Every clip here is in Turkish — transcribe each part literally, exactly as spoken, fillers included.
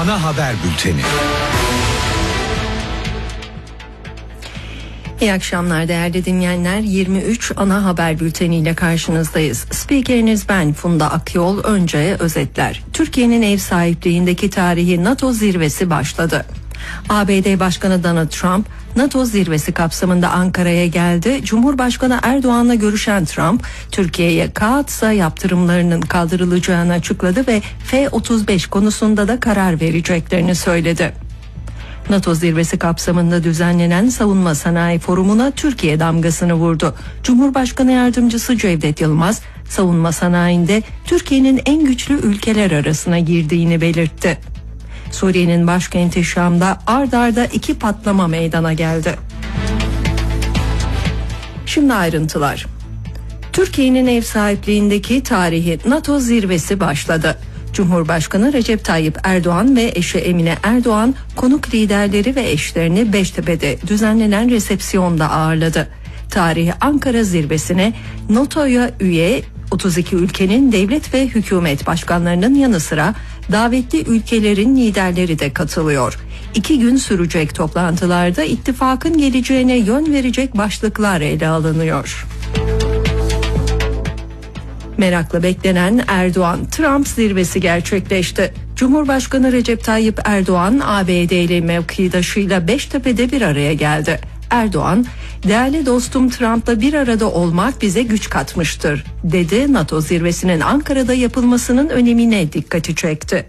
Ana haber bülteni. İyi akşamlar değerli dinleyenler. yirmi üç ana haber bülteniyle karşınızdayız. Spikeriniz ben Funda Akyol. Önce özetler. Türkiye'nin ev sahipliğindeki tarihi NATO zirvesi başladı. A B D Başkanı Donald Trump NATO zirvesi kapsamında Ankara'ya geldi. Cumhurbaşkanı Erdoğan'la görüşen Trump, Türkiye'ye Kaatsa yaptırımlarının kaldırılacağını açıkladı ve F otuz beş konusunda da karar vereceklerini söyledi. NATO zirvesi kapsamında düzenlenen Savunma Sanayi Forumu'na Türkiye damgasını vurdu. Cumhurbaşkanı Yardımcısı Cevdet Yılmaz, savunma sanayinde Türkiye'nin en güçlü ülkeler arasına girdiğini belirtti. Suriye'nin başkenti Şam'da ard arda iki patlama meydana geldi. Şimdi ayrıntılar. Türkiye'nin ev sahipliğindeki tarihi NATO zirvesi başladı. Cumhurbaşkanı Recep Tayyip Erdoğan ve eşi Emine Erdoğan konuk liderleri ve eşlerini Beştepe'de düzenlenen resepsiyonda ağırladı. Tarihi Ankara zirvesine NATO'ya üye otuz iki ülkenin devlet ve hükümet başkanlarının yanı sıra davetli ülkelerin liderleri de katılıyor. İki gün sürecek toplantılarda ittifakın geleceğine yön verecek başlıklar ele alınıyor. Merakla beklenen Erdoğan-Trump zirvesi gerçekleşti. Cumhurbaşkanı Recep Tayyip Erdoğan A B D'li mevkidaşıyla Beştepe'de bir araya geldi. Erdoğan, "Değerli dostum Trump'la bir arada olmak bize güç katmıştır," dedi. NATO zirvesinin Ankara'da yapılmasının önemine dikkati çekti.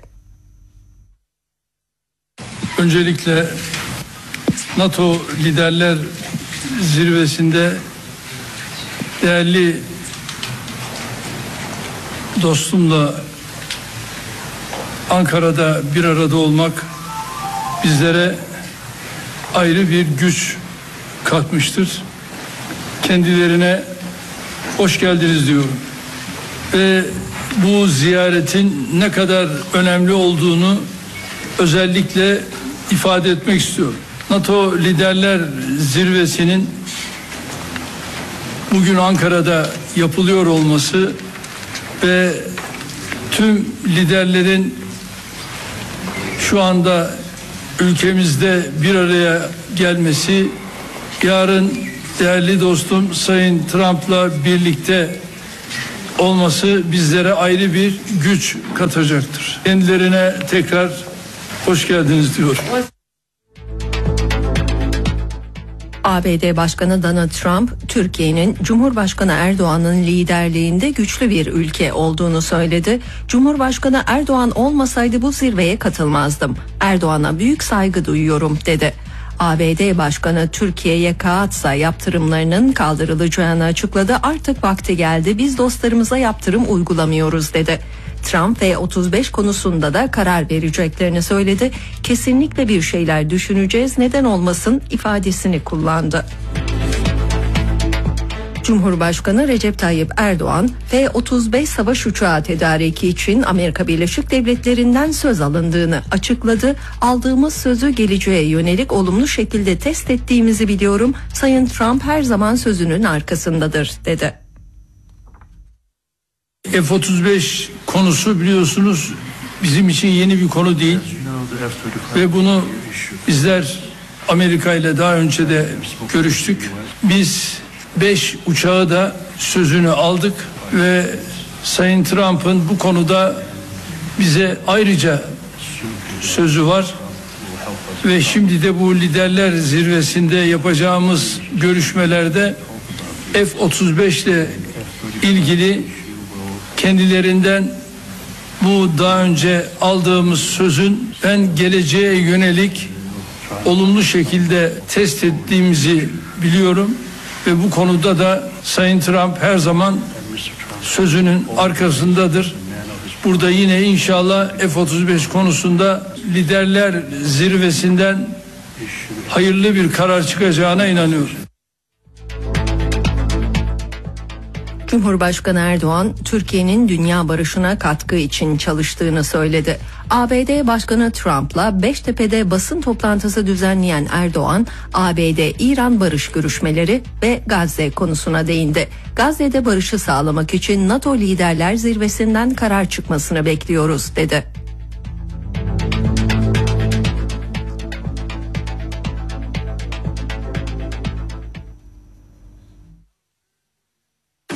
Öncelikle NATO liderler zirvesinde değerli dostumla Ankara'da bir arada olmak bizlere ayrı bir güç katmıştır. Kendilerine hoş geldiniz diyorum. Ve bu ziyaretin ne kadar önemli olduğunu özellikle ifade etmek istiyorum. NATO Liderler Zirvesi'nin bugün Ankara'da yapılıyor olması ve tüm liderlerin şu anda ülkemizde bir araya gelmesi, yarın değerli dostum Sayın Trump'la birlikte olması bizlere ayrı bir güç katacaktır. Kendilerine tekrar hoş geldiniz diyorum. A B D Başkanı Donald Trump, Türkiye'nin Cumhurbaşkanı Erdoğan'ın liderliğinde güçlü bir ülke olduğunu söyledi. Cumhurbaşkanı Erdoğan olmasaydı bu zirveye katılmazdım. Erdoğan'a büyük saygı duyuyorum dedi. A B D Başkanı Türkiye'ye Kaatsa yaptırımlarının kaldırılacağını açıkladı. Artık vakti geldi, biz dostlarımıza yaptırım uygulamıyoruz dedi. Trump F otuz beş konusunda da karar vereceklerini söyledi. Kesinlikle bir şeyler düşüneceğiz, neden olmasın ifadesini kullandı. Cumhurbaşkanı Recep Tayyip Erdoğan, F otuz beş savaş uçağı tedariki için Amerika Birleşik Devletleri'nden söz alındığını açıkladı. Aldığımız sözü geleceğe yönelik olumlu şekilde test ettiğimizi biliyorum. Sayın Trump her zaman sözünün arkasındadır dedi. F otuz beş konusu biliyorsunuz bizim için yeni bir konu değil ve bunu bizler Amerika ile daha önce de görüştük. Biz beş uçağı da sözünü aldık ve Sayın Trump'ın bu konuda bize ayrıca sözü var ve şimdi de bu liderler zirvesinde yapacağımız görüşmelerde F otuz beş ile ilgili kendilerinden bu daha önce aldığımız sözün ben geleceğe yönelik olumlu şekilde test ettiğimizi biliyorum ve bu konuda da Sayın Trump her zaman sözünün arkasındadır. Burada yine inşallah F otuz beş konusunda liderler zirvesinden hayırlı bir karar çıkacağına inanıyorum. Cumhurbaşkanı Erdoğan, Türkiye'nin dünya barışına katkı için çalıştığını söyledi. A B D Başkanı Trump'la Beştepe'de basın toplantısı düzenleyen Erdoğan, A B D-İran barış görüşmeleri ve Gazze konusuna değindi. Gazze'de barışı sağlamak için NATO Liderler Zirvesi'nden karar çıkmasını bekliyoruz dedi.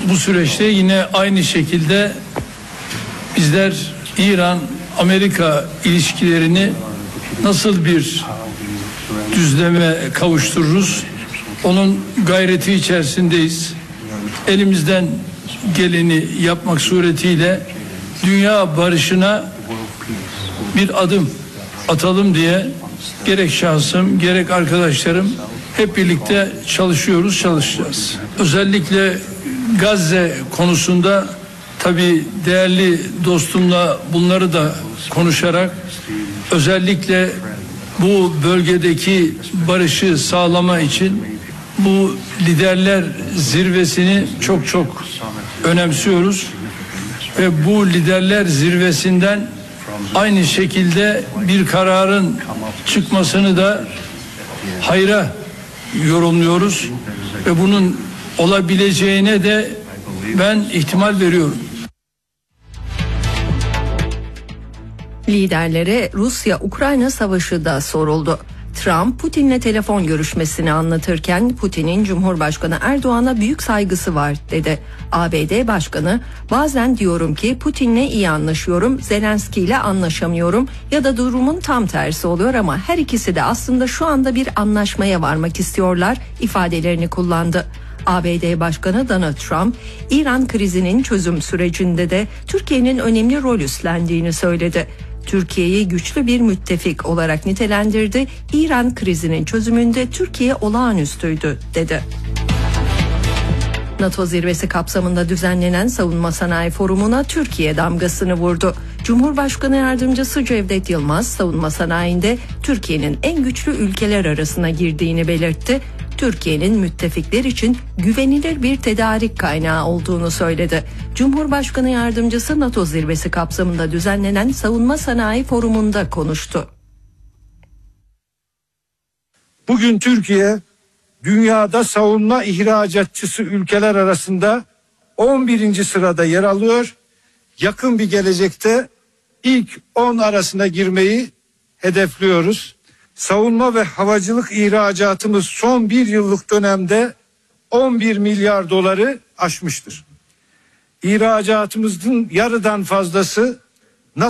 bu süreçte yine aynı şekilde bizler İran-Amerika ilişkilerini nasıl bir düzleme kavuştururuz? Onun gayreti içerisindeyiz. Elimizden geleni yapmak suretiyle dünya barışına bir adım atalım diye gerek şahsım gerek arkadaşlarım hep birlikte çalışıyoruz, çalışacağız. Özellikle Gazze konusunda tabii değerli dostumla bunları da konuşarak özellikle bu bölgedeki barışı sağlama için bu liderler zirvesini çok çok önemsiyoruz ve bu liderler zirvesinden aynı şekilde bir kararın çıkmasını da hayra yorumluyoruz ve bunun olabileceğine de ben ihtimal veriyorum. Liderlere Rusya-Ukrayna savaşı da soruldu. Trump, Putin'le telefon görüşmesini anlatırken Putin'in Cumhurbaşkanı Erdoğan'a büyük saygısı var dedi. A B D Başkanı, bazen diyorum ki Putin'le iyi anlaşıyorum, Zelenski ile anlaşamıyorum ya da durumun tam tersi oluyor ama her ikisi de aslında şu anda bir anlaşmaya varmak istiyorlar ifadelerini kullandı. A B D Başkanı Donald Trump, İran krizinin çözüm sürecinde de Türkiye'nin önemli rol üstlendiğini söyledi. Türkiye'yi güçlü bir müttefik olarak nitelendirdi. İran krizinin çözümünde Türkiye olağanüstüydü dedi. NATO zirvesi kapsamında düzenlenen Savunma Sanayi Forumu'na Türkiye damgasını vurdu. Cumhurbaşkanı Yardımcısı Cevdet Yılmaz, savunma sanayinde Türkiye'nin en güçlü ülkeler arasına girdiğini belirtti. Türkiye'nin müttefikler için güvenilir bir tedarik kaynağı olduğunu söyledi. Cumhurbaşkanı Yardımcısı NATO zirvesi kapsamında düzenlenen Savunma Sanayi Forumu'nda konuştu. Bugün Türkiye dünyada savunma ihracatçısı ülkeler arasında on birinci sırada yer alıyor. Yakın bir gelecekte ilk on arasına girmeyi hedefliyoruz. Savunma ve havacılık ihracatımız son bir yıllık dönemde on bir milyar doları aşmıştır. İhracatımızın yarıdan fazlası